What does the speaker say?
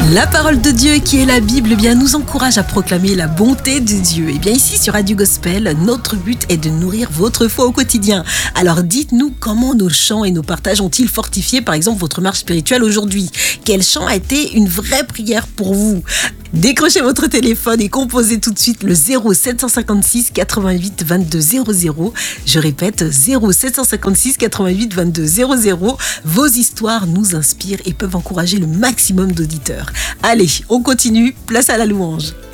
La parole de Dieu qui est la Bible nous encourage à proclamer la bonté de Dieu. Et bien ici sur Radio Gospel, notre but est de nourrir votre foi au quotidien. Alors dites-nous comment nos chants et nos partages ont-ils fortifié par exemple votre marche spirituelle aujourd'hui? Quel chant a été une vraie prière pour vous? Décrochez votre téléphone et composez tout de suite le 0756 88 22 00. Je répète, 0756 88 22 00. Vos histoires nous inspirent et peuvent encourager le maximum d'auditeurs. Allez, on continue, place à la louange.